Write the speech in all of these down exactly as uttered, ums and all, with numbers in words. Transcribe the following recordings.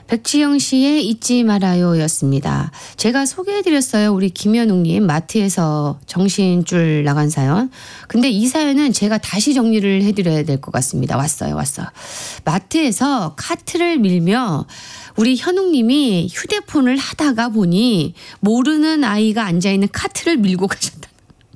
백지영 씨의 잊지 말아요 였습니다. 제가 소개해드렸어요. 우리 김현웅님 마트에서 정신줄 나간 사연. 근데 이 사연은 제가 다시 정리를 해드려야 될 것 같습니다. 왔어요 왔어요. 마트에서 카트를 밀며 우리 현웅님이 휴대폰을 하다가 보니 모르는 아이가 앉아있는 카트를 밀고 가셨다.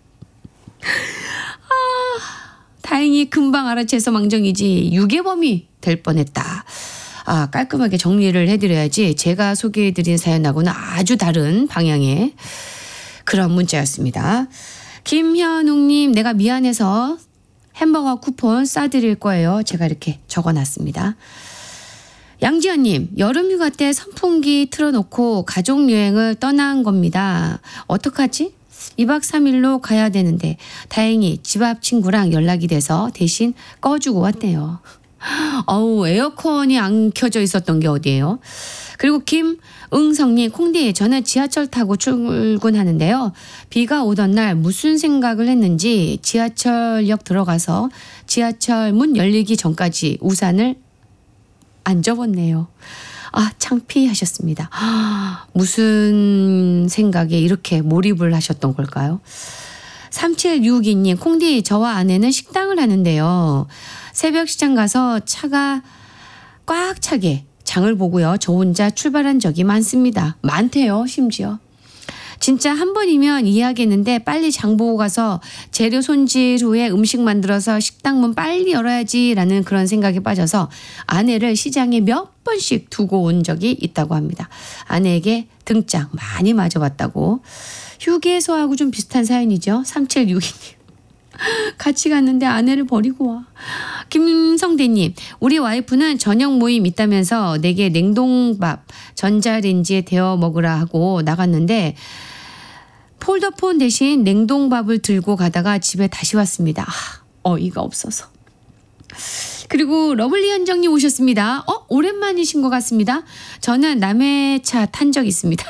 아, 다행히 금방 알아채서 망정이지 유괴범이 될 뻔했다. 아, 깔끔하게 정리를 해드려야지 제가 소개해드린 사연하고는 아주 다른 방향의 그런 문자였습니다. 김현웅님 내가 미안해서 햄버거 쿠폰 싸드릴 거예요. 제가 이렇게 적어놨습니다. 양지연님 여름휴가 때 선풍기 틀어놓고 가족여행을 떠난 겁니다. 어떡하지? 이박 삼일로 가야 되는데 다행히 집 앞 친구랑 연락이 돼서 대신 꺼주고 왔대요. 어우 에어컨이 안 켜져 있었던 게 어디예요? 그리고 김응성님 콩디 저는 지하철 타고 출근하는데요. 비가 오던 날 무슨 생각을 했는지 지하철역 들어가서 지하철 문 열리기 전까지 우산을 안 접었네요. 아 창피하셨습니다. 아, 무슨 생각에 이렇게 몰입을 하셨던 걸까요? 삼칠육이님 콩디 저와 아내는 식당을 하는데요. 새벽 시장 가서 차가 꽉 차게 장을 보고요. 저 혼자 출발한 적이 많습니다. 많대요 심지어. 진짜 한 번이면 이해하겠는데 빨리 장 보고 가서 재료 손질 후에 음식 만들어서 식당 문 빨리 열어야지라는 그런 생각에 빠져서 아내를 시장에 몇 번씩 두고 온 적이 있다고 합니다. 아내에게 등짝 많이 맞아봤다고. 휴게소하고 좀 비슷한 사연이죠. 삼칠육이님. 같이 갔는데 아내를 버리고 와. 김성대님 우리 와이프는 저녁 모임 있다면서 내게 냉동밥 전자레인지에 데워 먹으라 하고 나갔는데 폴더폰 대신 냉동밥을 들고 가다가 집에 다시 왔습니다. 아, 어이가 없어서. 그리고 러블리 현정님 오셨습니다. 어 오랜만이신 것 같습니다. 저는 남의 차 탄 적 있습니다.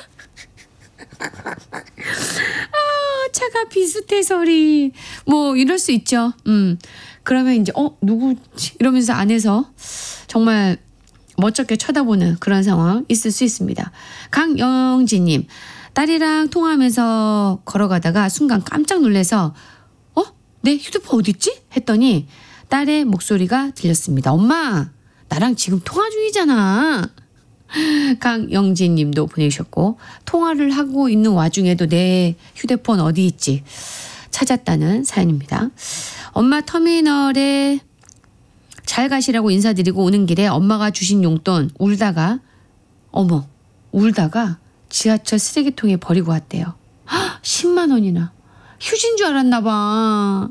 아, 차가 비슷해서리 뭐 이럴 수 있죠. 음 그러면 이제 어 누구지 이러면서 안에서 정말 멋쩍게 쳐다보는 그런 상황 있을 수 있습니다. 강영진님 딸이랑 통화하면서 걸어가다가 순간 깜짝 놀라서 어? 내 휴대폰 어디 있지? 했더니 딸의 목소리가 들렸습니다. 엄마 나랑 지금 통화 중이잖아. 강영진 님도 보내주셨고 통화를 하고 있는 와중에도 내 휴대폰 어디 있지 찾았다는 사연입니다. 엄마 터미널에 잘 가시라고 인사드리고 오는 길에 엄마가 주신 용돈 울다가 어머 울다가 지하철 쓰레기통에 버리고 왔대요. 헉, 십만 원이나 휴지인 줄 알았나 봐.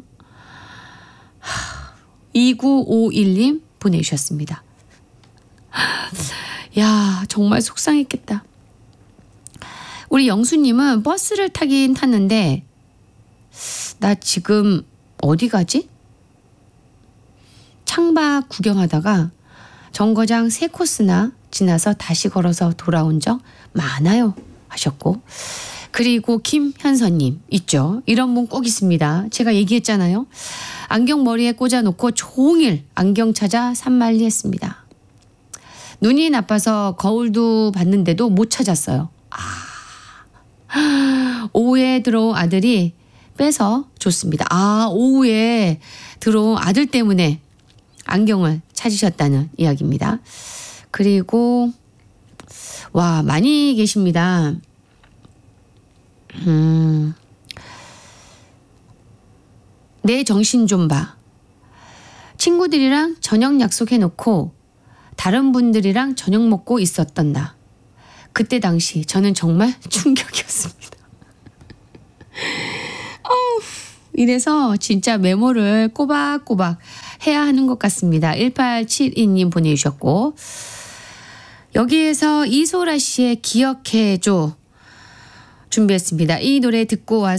이구오일 님 보내주셨습니다. 야 정말 속상했겠다. 우리 영수님은 버스를 타긴 탔는데 나 지금 어디 가지? 창밖 구경하다가 정거장 세 코스나 지나서 다시 걸어서 돌아온 적 많아요 하셨고 그리고 김현선님 있죠. 이런 분 꼭 있습니다. 제가 얘기했잖아요. 안경 머리에 꽂아놓고 종일 안경 찾아 산만리했습니다. 눈이 나빠서 거울도 봤는데도 못 찾았어요. 아, 오후에 들어온 아들이 빼서 줬습니다. 아 오후에 들어온 아들 때문에 안경을 찾으셨다는 이야기입니다. 그리고 와 많이 계십니다. 음, 내 정신 좀 봐. 친구들이랑 저녁 약속해놓고 다른 분들이랑 저녁 먹고 있었던 나. 그때 당시 저는 정말 충격이었습니다. 어우, 이래서 진짜 메모를 꼬박꼬박 해야 하는 것 같습니다. 일팔칠이 님 보내주셨고 여기에서 이소라 씨의 기억해줘 준비했습니다. 이 노래 듣고 와서